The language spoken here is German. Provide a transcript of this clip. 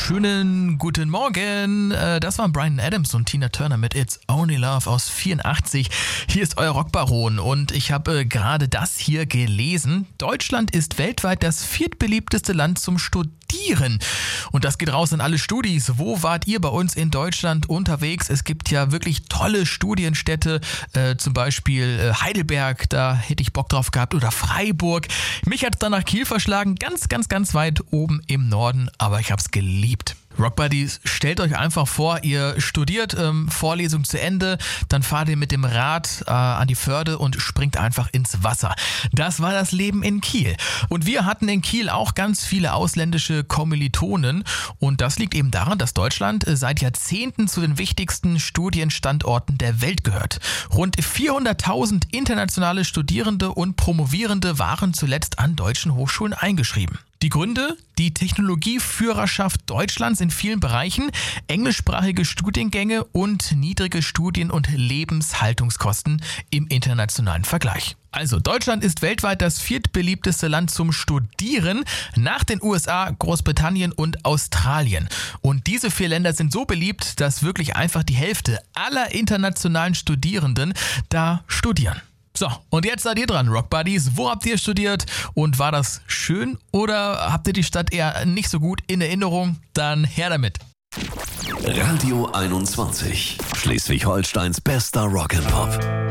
Schönen guten Morgen. Das waren Bryan Adams und Tina Turner mit It's Only Love aus 84. Hier ist euer Rockbaron und ich habe gerade das hier gelesen. Deutschland ist weltweit das viertbeliebteste Land zum Studieren. Und das geht raus an alle Studis. Wo wart ihr bei uns in Deutschland unterwegs? Es gibt ja wirklich tolle Studienstädte, zum Beispiel Heidelberg, da hätte ich Bock drauf gehabt, oder Freiburg. Mich hat es dann nach Kiel verschlagen, ganz weit oben im Norden, aber ich habe es geliebt. Rockbuddies, stellt euch einfach vor, ihr studiert, Vorlesung zu Ende, dann fahrt ihr mit dem Rad an die Förde und springt einfach ins Wasser. Das war das Leben in Kiel. Und wir hatten in Kiel auch ganz viele ausländische Kommilitonen und das liegt eben daran, dass Deutschland seit Jahrzehnten zu den wichtigsten Studienstandorten der Welt gehört. Rund 400.000 internationale Studierende und Promovierende waren zuletzt an deutschen Hochschulen eingeschrieben. Die Gründe? Die Technologieführerschaft Deutschlands in vielen Bereichen, englischsprachige Studiengänge und niedrige Studien- und Lebenshaltungskosten im internationalen Vergleich. Also Deutschland ist weltweit das viertbeliebteste Land zum Studieren nach den USA, Großbritannien und Australien. Und diese 4 Länder sind so beliebt, dass wirklich einfach die Hälfte aller internationalen Studierenden da studieren. So, und jetzt seid ihr dran, Rockbuddies. Wo habt ihr studiert und war das schön oder habt ihr die Stadt eher nicht so gut in Erinnerung? Dann her damit. Radio 21, Schleswig-Holsteins bester Rock'n'Pop.